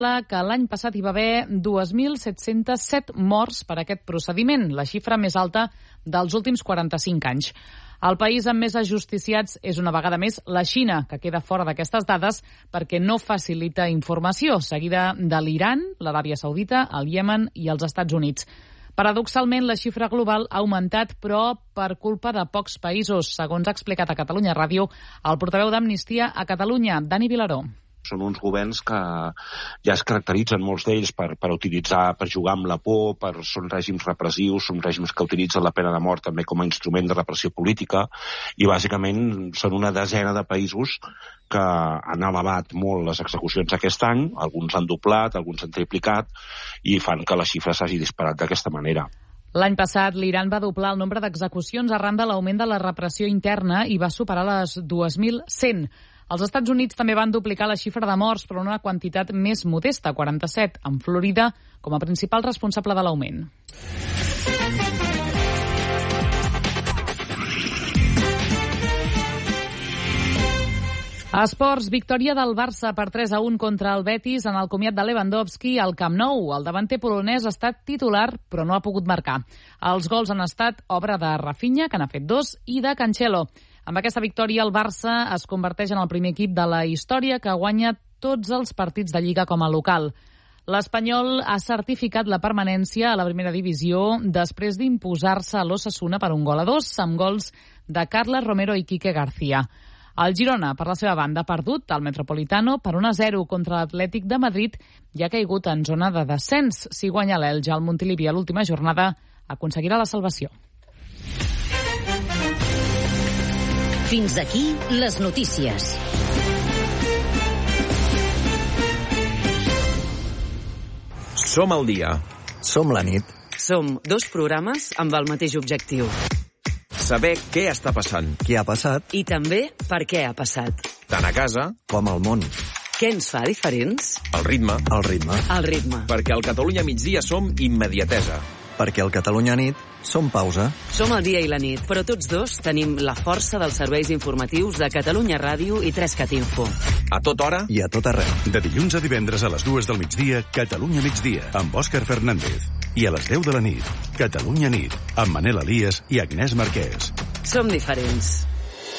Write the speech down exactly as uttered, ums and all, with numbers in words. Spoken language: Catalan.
que l'any passat hi va haver dos mil set-cents set morts per aquest procediment, la xifra més alta dels últims quaranta-cinc anys. El país amb més ajusticiats és una vegada més la Xina, que queda fora d'aquestes dades perquè no facilita informació, seguida de l'Iran, l'Aràbia Saudita, el Iemen i els Estats Units. Paradoxalment, la xifra global ha augmentat, però per culpa de pocs països, segons ha explicat a Catalunya Ràdio el portaveu d'Amnistia a Catalunya, Dani Vilaró. Són uns governs que ja es caracteritzen, molts d'ells, per, per utilitzar, per jugar amb la por, per, són règims repressius, són règims que utilitzen la pena de mort també com a instrument de repressió política, i bàsicament són una desena de països que han elevat molt les execucions aquest any, alguns han doblat, alguns han triplicat, i fan que la xifra s'hagi disparat d'aquesta manera. L'any passat, l'Iran va doblar el nombre d'execucions arran de l'augment de la repressió interna i va superar les dos mil cent. Els Estats Units també van duplicar la xifra de morts, però una quantitat més modesta, quaranta-set, amb Florida com a principal responsable de l'augment. A esports, victòria del Barça per tres a un contra el Betis en el comiat de Lewandowski al Camp Nou. El davanter polonès ha estat titular, però no ha pogut marcar. Els gols han estat obra de Rafinha, que n'ha fet dos, i de Cancelo. Amb aquesta victòria, el Barça es converteix en el primer equip de la història que guanya tots els partits de Lliga com a local. L'Espanyol ha certificat la permanència a la primera divisió després d'imposar-se a l'Osasuna per un gol a dos, amb gols de Carles Romero i Quique García. El Girona, per la seva banda, ha perdut al Metropolitano per un a zero contra l'Atlètic de Madrid i ha caigut en zona de descens. Si guanya l'Elx al Montilivi a l'última jornada, aconseguirà la salvació. Fins aquí les notícies. Som al dia. Som la nit. Som dos programes amb el mateix objectiu. Saber què està passant. Què ha passat. I també per què ha passat. Tant a casa com al món. Què ens fa diferents? El ritme. El ritme. El ritme. Perquè al Catalunya migdia som immediatesa. Perquè al Catalunya nit som pausa. Som el dia i la nit, però tots dos tenim la força dels serveis informatius de Catalunya Ràdio i Trescat Info. A tota hora i a tot arreu. De dilluns a divendres a les dues del migdia, Catalunya migdia, amb Òscar Fernández. I a les deu de la nit, Catalunya nit, amb Manel Elias i Agnès Marquès. Som diferents.